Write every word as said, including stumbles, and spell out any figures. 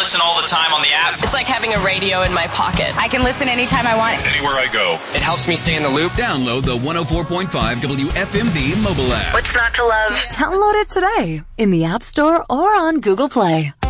listen all the time on the app. It's like having a radio in my pocket. I can listen anytime I want. Anywhere I go. It helps me stay in the loop. Download the one oh four point five W F M B mobile app. What's not to love? Download it today in the App Store or on Google Play.